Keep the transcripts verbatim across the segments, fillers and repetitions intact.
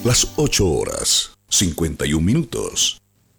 Las ocho horas, cincuenta y un minutos.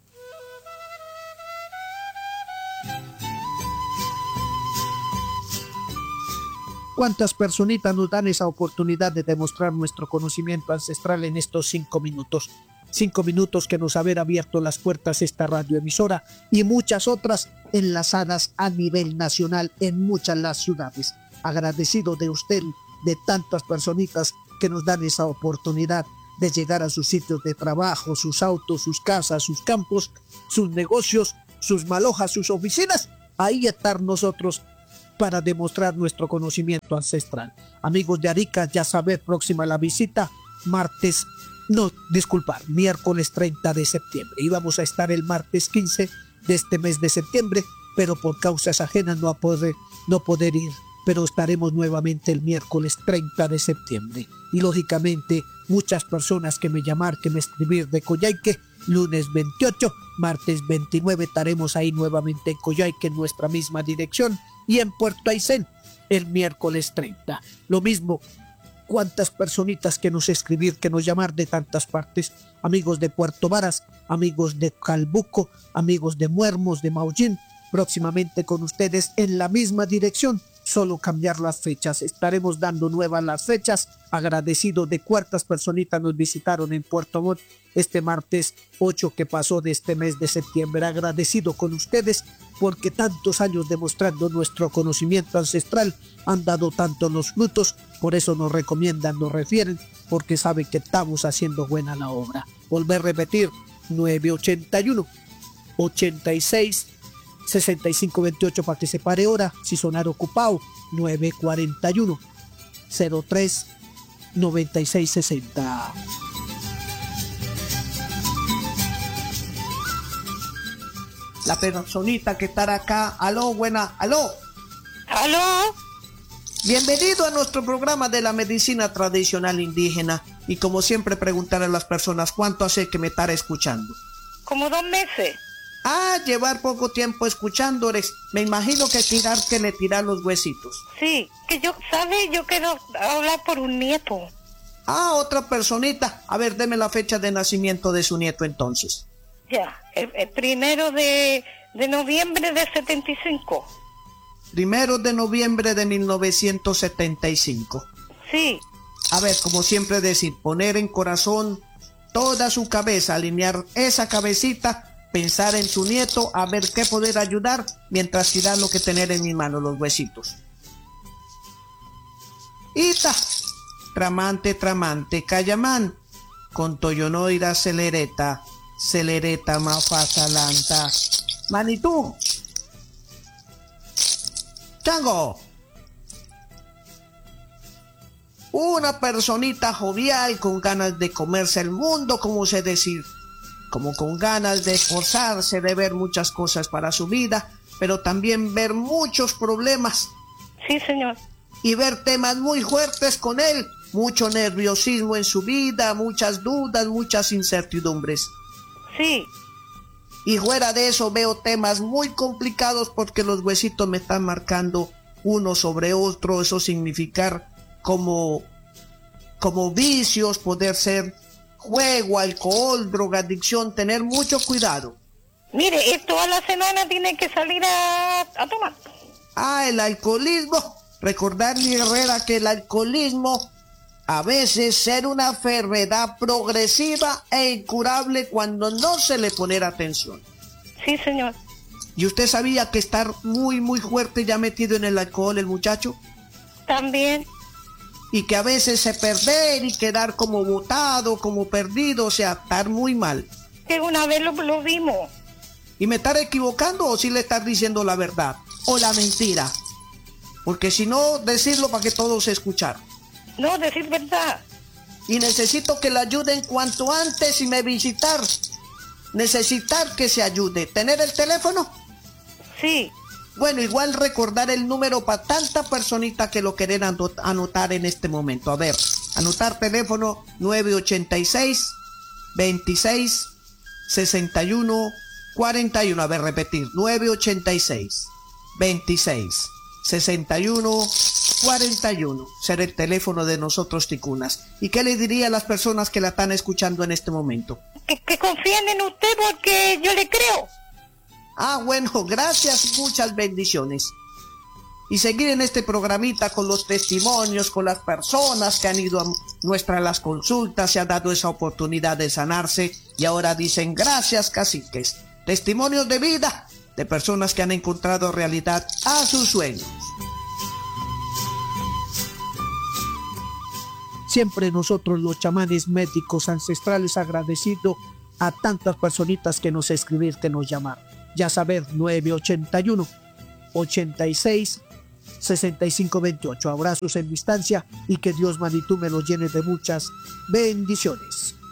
¿Cuántas personitas nos dan esa oportunidad de demostrar nuestro conocimiento ancestral en estos cinco minutos? Cinco minutos que nos haber abierto las puertas esta radioemisora y muchas otras enlazadas a nivel nacional en muchas las ciudades. Agradecido de usted, de tantas personitas que nos dan esa oportunidad de llegar a sus sitios de trabajo, sus autos, sus casas, sus campos, sus negocios, sus malojas, sus oficinas. Ahí estar nosotros para demostrar nuestro conocimiento ancestral. Amigos de Arica, ya saber, próxima la visita, martes, no, disculpar, miércoles treinta de septiembre. Íbamos a estar el martes quince de este mes de septiembre, pero por causas ajenas no a poder, no poder ir. Pero estaremos nuevamente el miércoles treinta de septiembre. Y lógicamente, muchas personas que me llamar, que me escribir de Coyhaique, lunes veintiocho, martes veintinueve, estaremos ahí nuevamente en Coyhaique, en nuestra misma dirección, y en Puerto Aysén, el miércoles treinta. Lo mismo, cuántas personitas que nos escribir, que nos llamar de tantas partes, amigos de Puerto Varas, amigos de Calbuco, amigos de Muermos, de Maullín, próximamente con ustedes en la misma dirección, solo cambiar las fechas. Estaremos dando nuevas las fechas. Agradecido de cuántas personitas nos visitaron en Puerto Montt este martes ocho que pasó de este mes de septiembre. Agradecido con ustedes porque tantos años demostrando nuestro conocimiento ancestral han dado tanto los frutos. Por eso nos recomiendan, nos refieren, porque saben que estamos haciendo buena la obra. Volver a repetir, nueve ochenta y uno, ochenta y seis, sesenta y cinco veintiocho para que se pare hora. Si sonar ocupado, nueve cuarenta y uno, cero tres, noventa y seis sesenta. La personita que está acá, aló, buena, aló. Aló. Bienvenido a nuestro programa de la medicina tradicional indígena. Y como siempre preguntar a las personas, ¿cuánto hace que me estará escuchando? Como dos meses. Ah, llevar poco tiempo escuchando, me imagino que tirar que le tirar los huesitos. Sí, que yo, ¿sabe? Yo quiero hablar por un nieto. Ah, otra personita. A ver, deme la fecha de nacimiento de su nieto entonces. Ya, el, el primero de, de noviembre de setenta y cinco. Primero de noviembre de mil novecientos setenta y cinco. Sí. A ver, como siempre decir, poner en corazón toda su cabeza, alinear esa cabecita, pensar en su nieto, a ver qué poder ayudar, mientras tirar lo que tener en mi mano, los huesitos. Ita, tramante, tramante, cayamán, con toyonoira celereta, celereta mafasalanta, manitú, chango. Una personita jovial con ganas de comerse el mundo, como se decir, como con ganas de esforzarse, de ver muchas cosas para su vida, pero también ver muchos problemas. Sí, señor. Y ver temas muy fuertes con él, mucho nerviosismo en su vida, muchas dudas, muchas incertidumbres. Sí. Y fuera de eso veo temas muy complicados porque los huesitos me están marcando uno sobre otro, eso significar como, como vicios, poder ser juego, alcohol, drogadicción, tener mucho cuidado. Mire, esto toda la semana tiene que salir a, a tomar. Ah, el alcoholismo. Recordarle, Herrera, que el alcoholismo a veces ser una enfermedad progresiva e incurable cuando no se le pone atención. Sí, señor. ¿Y usted sabía que estar muy, muy fuerte ya metido en el alcohol el muchacho? También. Y que a veces se perder y quedar como botado, como perdido, o sea, estar muy mal. Que una vez lo, lo vimos. ¿Y me estar equivocando o si le estás diciendo la verdad o la mentira? Porque si no, decirlo para que todos escuchar. No, decir verdad. Y necesito que le ayuden cuanto antes y me visitar. Necesitar que se ayude. ¿Tener el teléfono? Sí. Bueno, igual recordar el número para tanta personita que lo quieren anotar en este momento. A ver, anotar teléfono nueve ochenta y seis, veintiséis, sesenta y uno, cuarenta y uno. A ver, repetir, nueve ochenta y seis, veintiséis, sesenta y uno cuarenta y uno. Será el teléfono de nosotros ticunas. ¿Y qué le diría a las personas que la están escuchando en este momento? Que, que confíen en usted porque yo le creo. Ah, bueno, gracias y muchas bendiciones. Y seguir en este programita con los testimonios, con las personas que han ido a nuestras las consultas, se ha dado esa oportunidad de sanarse y ahora dicen gracias, caciques. Testimonios de vida de personas que han encontrado realidad a sus sueños. Siempre nosotros los chamanes médicos ancestrales agradecidos a tantas personitas que nos escribir, que nos llamar. Ya saber, nueve ochenta y uno, ochenta y seis, sesenta y cinco veintiocho. Abrazos en distancia y que Dios magnitud me los llene de muchas bendiciones.